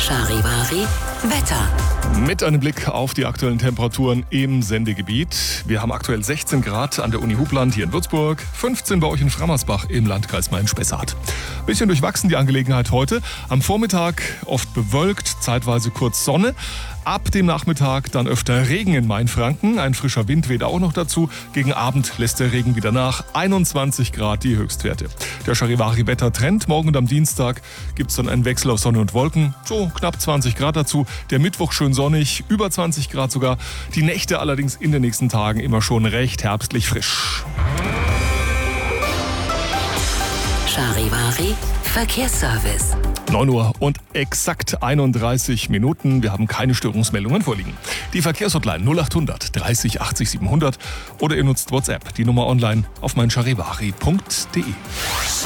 Charivari Wetter. Mit einem Blick auf die aktuellen Temperaturen im Sendegebiet. Wir haben aktuell 16 Grad an der Uni Hubland hier in Würzburg, 15 bei euch in Frammersbach im Landkreis Main-Spessart. Bisschen durchwachsen die Angelegenheit heute. Am Vormittag oft bewölkt, zeitweise kurz Sonne. Ab dem Nachmittag dann öfter Regen in Mainfranken. Ein frischer Wind weht auch noch dazu. Gegen Abend lässt der Regen wieder nach. 21 Grad die Höchstwerte. Der Charivari-Wettertrend. Morgen und am Dienstag gibt es dann einen Wechsel auf Sonne und Wolken. So knapp 20 Grad dazu. Der Mittwoch schön sonnig, über 20 Grad sogar. Die Nächte allerdings in den nächsten Tagen immer schon recht herbstlich frisch. Charivari Verkehrsservice. 9 Uhr und exakt 31 Minuten. Wir haben keine Störungsmeldungen vorliegen. Die Verkehrshotline 0800 30 80 700 oder ihr nutzt WhatsApp. Die Nummer online auf meincharivari.de.